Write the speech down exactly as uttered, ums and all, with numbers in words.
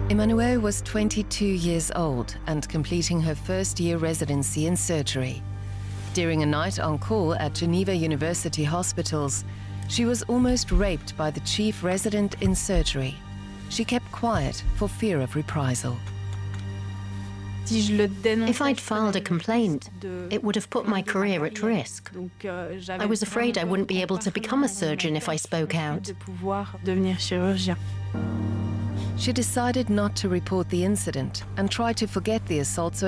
Emmanuelle was twenty-two years old and completing her first year residency in surgery. During a night on call at Geneva University Hospitals, she was almost raped by the chief resident in surgery. She kept quiet for fear of reprisal. If I'd filed a complaint, it would have put my career at risk. I was afraid I wouldn't be able to become a surgeon if I spoke out. She decided not to report the incident and tried to forget the assault so